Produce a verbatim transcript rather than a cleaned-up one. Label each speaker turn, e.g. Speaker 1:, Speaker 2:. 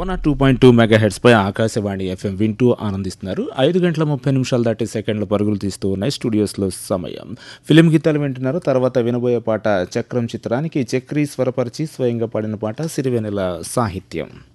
Speaker 1: One or two point two mega హెడ్స్పై Akashvani FM వింటూ ఆనందిస్తున్నారు. ఐదు గంటల ముప్పై నిమిషాలు దాటి సెకండ్ల పరుగులు తీస్తూ ఉన్నాయి స్టూడియోస్లో సమయం. ఫిలిం గీతాలు వింటున్నారు. తర్వాత వినబోయే పాట చక్రం చిత్రానికి చక్రీ స్వరపరిచి స్వయంగా పాడిన పాట, సిరివెనెల సాహిత్యం.